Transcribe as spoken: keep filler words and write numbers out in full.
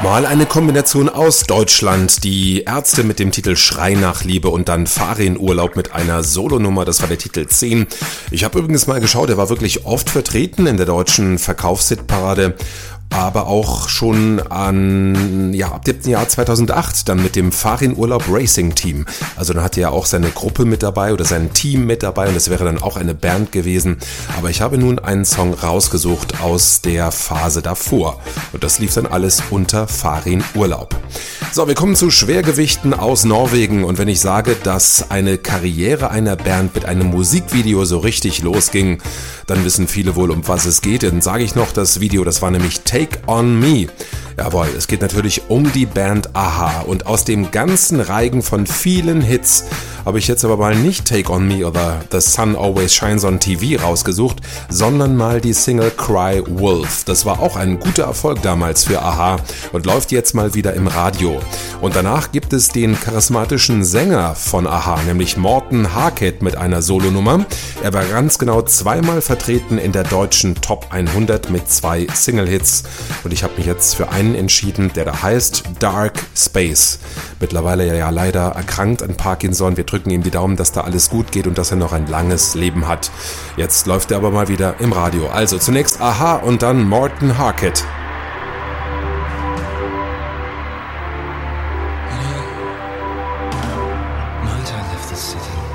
Mal eine Kombination aus Deutschland, die Ärzte mit dem Titel Schrei nach Liebe und dann Fahre in Urlaub mit einer Solonummer, das war der Titel zehn. Ich habe übrigens mal geschaut, er war wirklich oft vertreten in der deutschen Verkaufshitparade, aber auch schon an, ja, ab dem Jahr zweitausendacht dann mit dem Fahr in Urlaub Racing Team. Also dann hatte er auch seine Gruppe mit dabei oder sein Team mit dabei und das wäre dann auch eine Band gewesen. Aber ich habe nun einen Song rausgesucht aus der Phase davor und das lief dann alles unter Fahr in Urlaub. So, wir kommen zu Schwergewichten aus Norwegen und wenn ich sage, dass eine Karriere einer Band mit einem Musikvideo so richtig losging, dann wissen viele wohl, um was es geht. Dann sage ich noch das Video, das war nämlich Take on Me. Jawohl, es geht natürlich um die Band a-ha und aus dem ganzen Reigen von vielen Hits habe ich jetzt aber mal nicht Take on Me oder The Sun Always Shines on T V rausgesucht, sondern mal die Single Cry Wolf. Das war auch ein guter Erfolg damals für a-ha und läuft jetzt mal wieder im Radio. Und danach gibt es den charismatischen Sänger von a-ha, nämlich Morten Harket mit einer Solonummer. Er war ganz genau zweimal vertreten in der deutschen Top hundert mit zwei Single-Hits und ich habe mich jetzt für einen entschieden, der da heißt Dark Space. Mittlerweile ja leider erkrankt an Parkinson. Wir drücken ihm die Daumen, dass da alles gut geht und dass er noch ein langes Leben hat. Jetzt läuft er aber mal wieder im Radio. Also zunächst a-ha und dann Morten Harket.